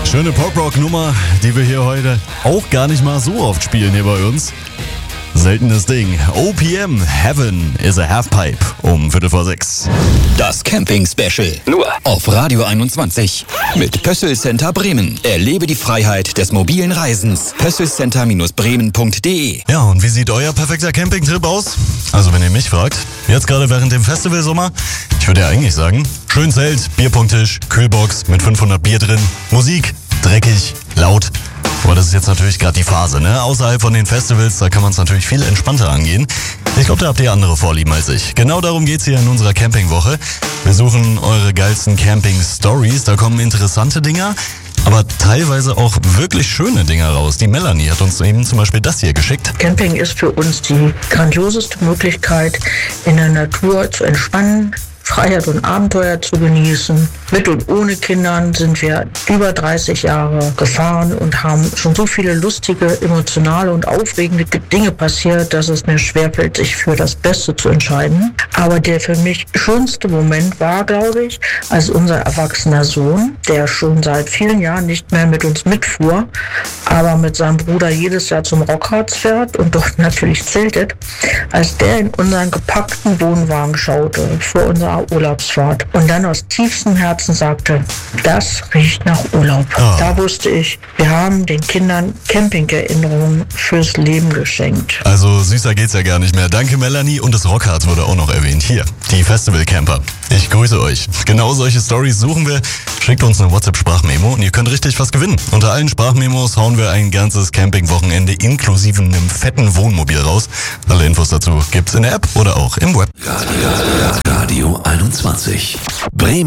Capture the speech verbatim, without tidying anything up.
Schöne Pop-Rock-Nummer, die wir hier heute auch gar nicht mal so oft spielen hier bei uns. Seltenes Ding. O P M, Heaven is a Halfpipe um Viertel vor sechs. Das Camping-Special. Nur auf Radio einundzwanzig. Mit Pössl Center Bremen. Erlebe die Freiheit des mobilen Reisens. pössl-center bremen punkt de. Ja, und wie sieht euer perfekter Campingtrip aus? Also wenn ihr mich fragt, jetzt gerade während dem Festivalsommer, ich würde ja eigentlich sagen, schön Zelt, Bierpunkttisch, Kühlbox mit fünfhundert Bier drin, Musik, dreckig, laut. Aber das ist jetzt natürlich gerade die Phase, ne? Außerhalb von den Festivals, da kann man es natürlich viel entspannter angehen. Ich glaube, da habt ihr andere Vorlieben als ich. Genau darum geht's hier in unserer Campingwoche. Wir suchen eure geilsten Camping-Stories. Da kommen interessante Dinger, aber teilweise auch wirklich schöne Dinger raus. Die Melanie hat uns eben zum Beispiel das hier geschickt. Camping ist für uns die grandioseste Möglichkeit, in der Natur zu entspannen, Freiheit und Abenteuer zu genießen. Mit und ohne Kindern sind wir über dreißig Jahre gefahren und haben schon so viele lustige, emotionale und aufregende Dinge passiert, dass es mir schwerfällt, sich für das Beste zu entscheiden. Aber der für mich schönste Moment war, glaube ich, als unser erwachsener Sohn, der schon seit vielen Jahren nicht mehr mit uns mitfuhr, aber mit seinem Bruder jedes Jahr zum Rockharz fährt und dort natürlich zeltet, als der in unseren gepackten Wohnwagen schaute vor unserer Urlaubsfahrt und dann aus tiefstem Herzen sagte, das riecht nach Urlaub. Oh. Da wusste ich, wir haben den Kindern Campingerinnerungen fürs Leben geschenkt. Also süßer geht's ja gar nicht mehr. Danke Melanie, und das Rockharz wurde auch noch erwähnt. Hier, die Festivalcamper. Ich grüße euch. Genau solche Storys suchen wir. Schickt uns eine WhatsApp-Sprachmemo und ihr könnt richtig was gewinnen. Unter allen Sprachmemos hauen wir ein ganzes Campingwochenende inklusive einem fetten Wohnmobil raus. Alle Infos dazu gibt's in der App oder auch im Web. Radio einundzwanzig. Bremen.